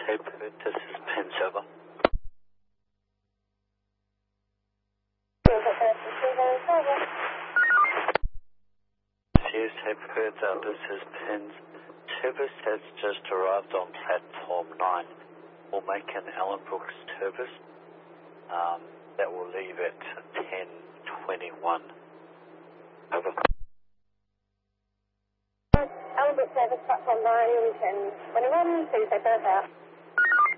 Tape Hertz, this is Pins over. Sirius Tape Hertz, this is Pins. Service has just arrived on platform 9. We'll make an Allen Brooks service. That will leave at 10:21. Over. Allen Brooks service platform 9, 10:21, please take that out.